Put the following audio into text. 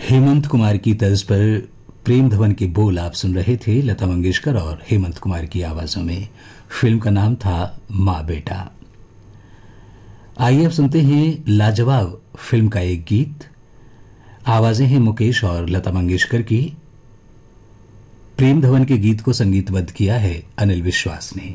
हेमंत कुमार की तर्ज पर प्रेम धवन के बोल आप सुन रहे थे लता मंगेशकर और हेमंत कुमार की आवाजों में। फिल्म का नाम था माँ बेटा। आइए अब सुनते हैं लाजवाब फिल्म का एक गीत। आवाजें हैं मुकेश और लता मंगेशकर की। प्रेम धवन के गीत को संगीतबद्ध किया है अनिल विश्वास ने।